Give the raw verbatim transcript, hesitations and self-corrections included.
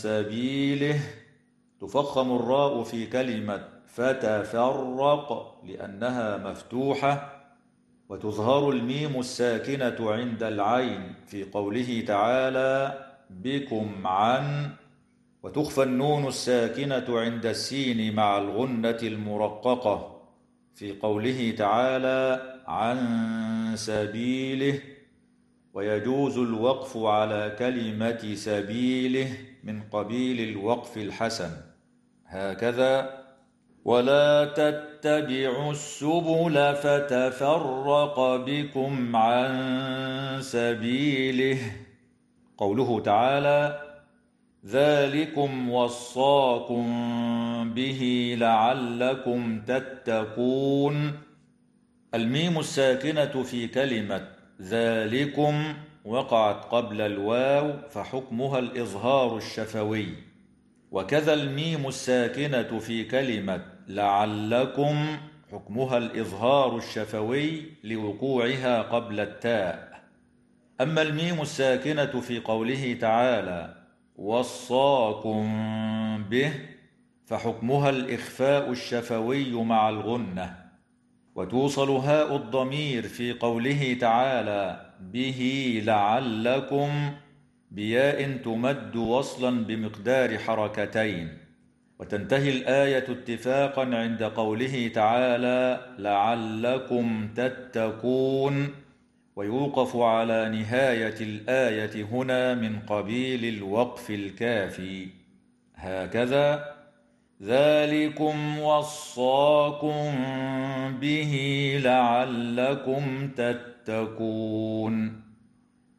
سبيله. تفخم الراء في كلمة فتفرق لأنها مفتوحة، وتظهر الميم الساكنة عند العين في قوله تعالى بكم عن، وتخفى النون الساكنة عند السين مع الغنة المرققة في قوله تعالى عن سبيله. ويجوز الوقف على كلمة سبيله من قبيل الوقف الحسن، هكذا ولا تتبعوا السبل فتفرق بكم عن سبيله. قوله تعالى ذلكم وصاكم به لعلكم تتقون. الميم الساكنة في كلمة ذلكم وقعت قبل الواو فحكمها الإظهار الشفوي، وكذا الميم الساكنة في كلمة لعلكم حكمها الإظهار الشفوي لوقوعها قبل التاء. أما الميم الساكنة في قوله تعالى وصاكم به فحكمها الإخفاء الشفوي مع الغنة، وتوصل هاء الضمير في قوله تعالى به لعلكم بياء تمد وصلا بمقدار حركتين، وتنتهي الآية اتفاقا عند قوله تعالى لعلكم تتقون، ويوقف على نهاية الآية هنا من قبيل الوقف الكافي، هكذا ذلكم وصاكم به لعلكم تتقون.